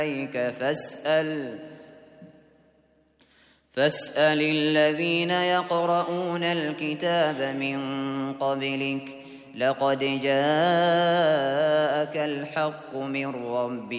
فاسأل الذين يقرؤون الكتاب من قبلك لقد جاءك الحق من ربك